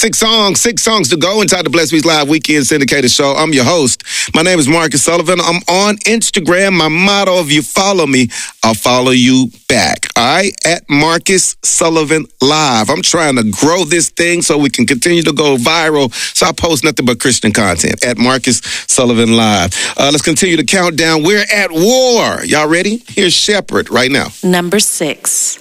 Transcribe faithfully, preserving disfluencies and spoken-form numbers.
Six songs, six songs to go inside the Blessed Beats Live Weekend Syndicated Show. I'm your host. My name is Marcus Sullivan. I'm on Instagram. My motto, if you follow me, I'll follow you back. All right? At Marcus Sullivan Live. I'm trying to grow this thing so we can continue to go viral. So I post nothing but Christian content at Marcus Sullivan Live. Uh, let's continue the countdown. We're at war. Y'all ready? Here's Shepherd right now. Number six.